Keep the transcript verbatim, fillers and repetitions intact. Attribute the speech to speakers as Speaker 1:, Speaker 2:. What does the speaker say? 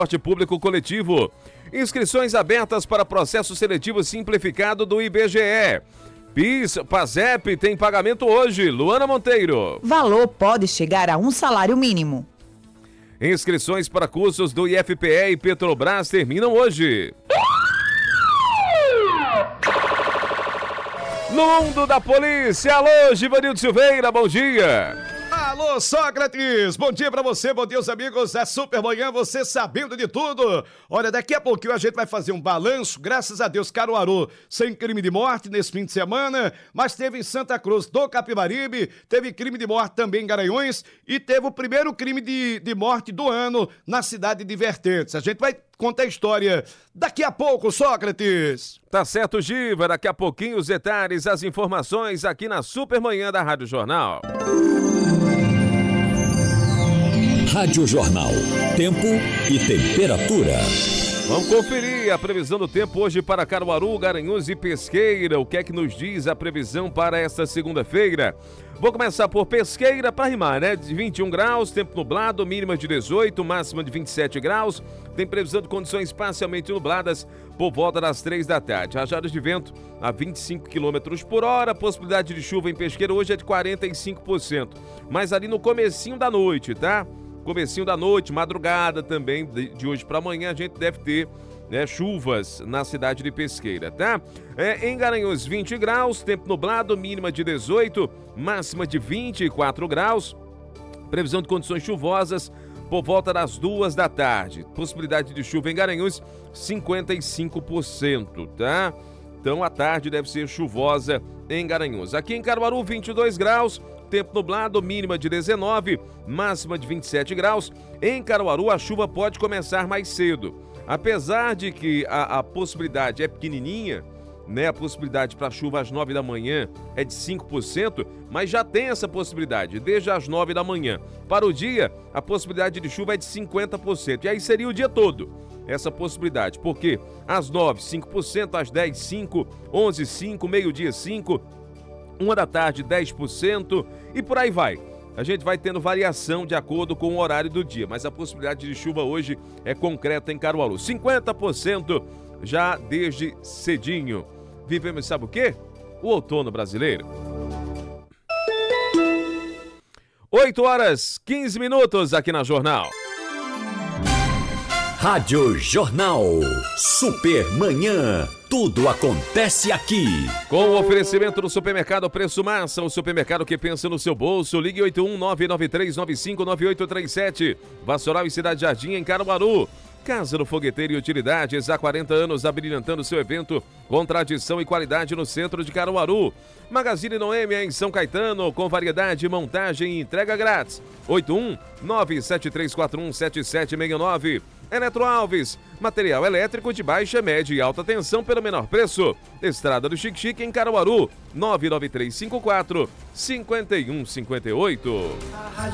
Speaker 1: transporte público coletivo. Inscrições abertas para processo seletivo simplificado do I B G E. PIS, PASEP tem pagamento hoje. Luana Monteiro.
Speaker 2: Valor pode chegar a um salário mínimo.
Speaker 1: Inscrições para cursos do I F P E e Petrobras terminam hoje. No mundo da polícia, alô, Givanildo Silveira, bom dia.
Speaker 3: Alô, Sócrates, bom dia pra você, bom dia os amigos da Super Manhã, você sabendo de tudo. Olha, daqui a pouquinho a gente vai fazer um balanço, graças a Deus, Caruaru sem crime de morte nesse fim de semana, mas teve em Santa Cruz do Capibaribe, teve crime de morte também em Garanhuns e teve o primeiro crime de, de morte do ano na cidade de Vertentes. A gente vai contar a história daqui a pouco, Sócrates.
Speaker 1: Tá certo, Giva, daqui a pouquinho os detalhes, as informações aqui na Super Manhã da Rádio Jornal.
Speaker 4: Rádio Jornal, tempo e temperatura.
Speaker 1: Vamos conferir a previsão do tempo hoje para Caruaru, Garanhuns e Pesqueira. O que é que nos diz a previsão para esta segunda-feira? Vou começar por Pesqueira para rimar, né? De vinte e um graus, tempo nublado, mínima de dezoito, máxima de vinte e sete graus. Tem previsão de condições parcialmente nubladas por volta das três da tarde. Rajadas de vento a vinte e cinco quilômetros por hora. Possibilidade de chuva em Pesqueira hoje é de quarenta e cinco por cento. Mas ali no comecinho da noite, tá? Comecinho da noite, madrugada também, de, de hoje para amanhã, a gente deve ter, né, chuvas na cidade de Pesqueira, tá? É, em Garanhuns, vinte graus, tempo nublado, mínima de dezoito, máxima de vinte e quatro graus. Previsão de condições chuvosas por volta das duas da tarde. Possibilidade de chuva em Garanhuns, cinquenta e cinco por cento, tá? Então a tarde deve ser chuvosa em Garanhuns. Aqui em Caruaru, vinte e dois graus, tempo nublado, mínima de dezenove, máxima de vinte e sete graus. Em Caruaru, a chuva pode começar mais cedo. Apesar de que a, a possibilidade é pequenininha, né? A possibilidade para chuva às nove da manhã é de cinco por cento, mas já tem essa possibilidade, desde as nove da manhã. Para o dia, a possibilidade de chuva é de cinquenta por cento. E aí seria o dia todo essa possibilidade. Porque às nove, cinco por cento, às dez, cinco por cento, onze, cinco por cento, meio-dia, cinco por cento, uma da tarde, dez por cento e por aí vai. A gente vai tendo variação de acordo com o horário do dia, mas a possibilidade de chuva hoje é concreta em Caruaru. cinquenta por cento já desde cedinho. Vivemos, sabe o quê? O outono brasileiro. oito horas, quinze minutos aqui na Jornal.
Speaker 4: Rádio Jornal, Super Manhã, tudo acontece aqui.
Speaker 1: Com o oferecimento do Supermercado Preço Massa, o supermercado que pensa no seu bolso, ligue oito um nove nove três nove cinco nove oito três sete. Vassoural e Cidade Jardim em Caruaru. Casa do Fogueteiro e Utilidades, há quarenta anos abrilhantando seu evento com tradição e qualidade no centro de Caruaru. Magazine Noêmia em São Caetano, com variedade, montagem e entrega grátis. oito um nove sete três quatro um sete sete seis nove. Eletro Alves, material elétrico de baixa, média e alta tensão pelo menor preço. Estrada do Chique Chique em Caruaru, nove nove três cinco quatro cinco um cinco oito.